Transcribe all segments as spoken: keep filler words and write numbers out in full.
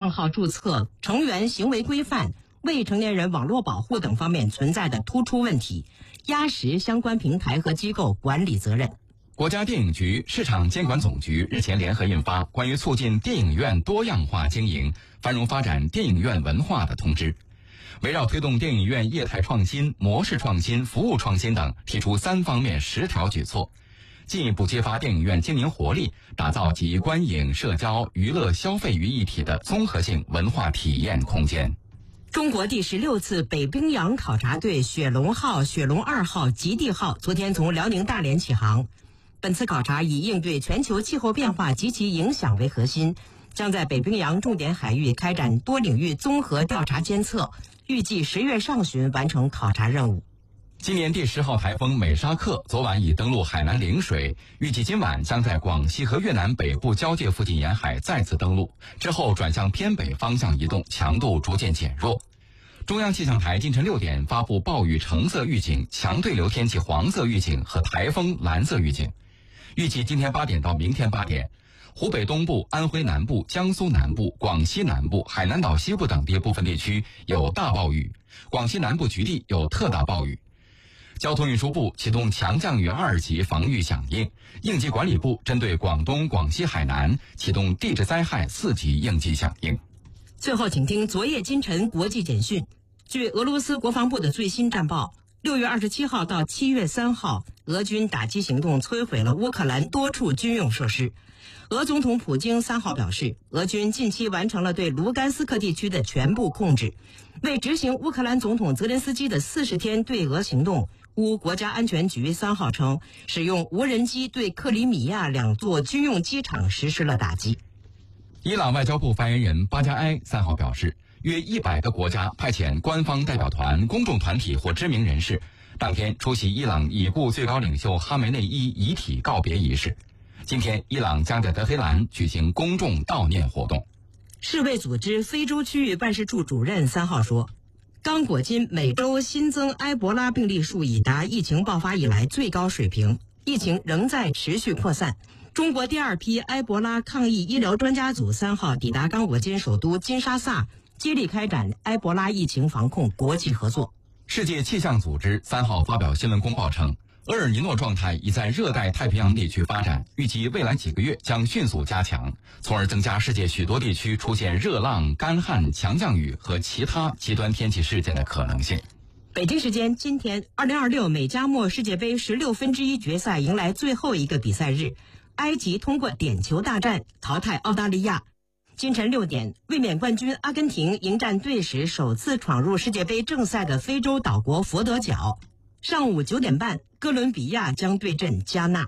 账号注册、成员行为规范、未成年人网络保护等方面存在的突出问题，压实相关平台和机构管理责任。 国家电影局、市场监管总局日前联合印发《关于促进电影院多样化经营、繁荣发展电影院文化的通知》，围绕推动电影院业态创新、模式创新、服务创新等，提出三方面十条举措，进一步激发电影院经营活力，打造集观影、社交、娱乐、消费于一体的综合性文化体验空间。 中国第十六次北冰洋考察队雪龙号、雪龙二号、极地号昨天从辽宁大连起航。本次考察以应对全球气候变化及其影响为核心，将在北冰洋重点海域开展多领域综合调查监测，预计十月上旬完成考察任务。 今年第十号台风美沙克昨晚已登陆海南陵水，预计今晚将在广西和越南北部交界附近沿海再次登陆，之后转向偏北方向移动，强度逐渐减弱。中央气象台今晨六点发布暴雨橙色预警、强对流天气黄色预警和台风蓝色预警。预计今天八点到明天八点，湖北东部、安徽南部、江苏南部、广西南部、海南岛西部等地部分地区有大暴雨，广西南部局地有特大暴雨。交通运输部启动强降雨二级防御响应，应急管理部针对广东、广西、海南启动地质灾害四级应急响应。 最后，请听昨夜今晨国际简讯。据俄罗斯国防部的最新战报，六月二十七号到七月三号，俄军打击行动摧毁了乌克兰多处军用设施。俄总统普京三号表示，俄军近期完成了对卢甘斯克地区的全部控制。为执行乌克兰总统泽连斯基的四十天对俄行动，乌国家安全局三号称，使用无人机对克里米亚两座军用机场实施了打击。 伊朗外交部发言人巴加埃三号表示，约一百个国家派遣官方代表团、公众团体或知名人士，当天出席伊朗已故最高领袖哈梅内伊遗体告别仪式。今天，伊朗将在德黑兰举行公众悼念活动。 世卫组织非洲区域办事处主任三号说，刚果金每周新增埃博拉病例数已达疫情爆发以来最高水平，疫情仍在持续扩散。中国第二批埃博拉抗疫医疗专家组三号抵达刚果金首都金沙萨，接力开展埃博拉疫情防控国际合作。 世界气象组织三号发表新闻公报称，厄尔尼诺状态已在热带太平洋地区发展，预计未来几个月将迅速加强，从而增加世界许多地区出现热浪、干旱、强降雨和其他极端天气事件的可能性。 北京时间今天，二零二六美加墨世界杯十六分之一决赛迎来最后一个比赛日，埃及通过点球大战淘汰澳大利亚。今晨六点，卫冕冠军阿根廷迎战队史首次闯入世界杯正赛的非洲岛国佛得角。上午九点半，哥伦比亚将对阵加纳。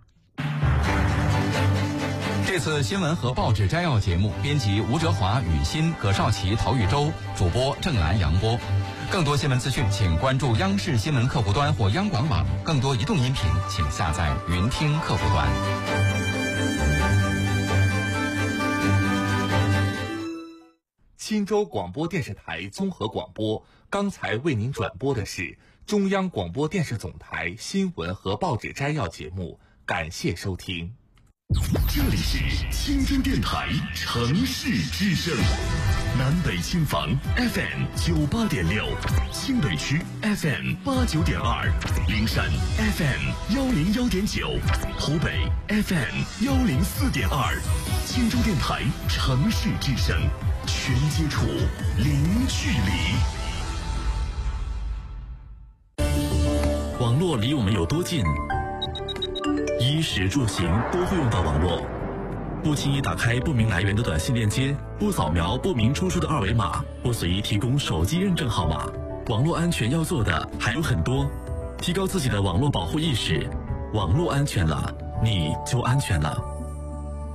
这次新闻和报纸摘要节目，编辑吴哲华、雨欣、葛少奇、陶玉洲，主播郑兰、杨波。更多新闻资讯，请关注央视新闻客户端或央广网。更多移动音频，请下载云听客户端。 新州广播电视台综合广播，刚才为您转播的是中央广播电视总台新闻和报纸摘要节目，感谢收听。 这里是青州电台城市之声，南北轻房 F M 九八点六，新北区 F M 八九点二，灵山 F M 幺零幺点九，湖北 F M 幺零四点二，青州电台城市之声，全接触，零距离。网络离我们有多近？衣食住行都会用到网络，不轻易打开不明来源的短信链接，不扫描不明出处的二维码，不随意提供手机认证号码。网络安全要做的还有很多，提高自己的网络保护意识，网络安全了，你就安全了。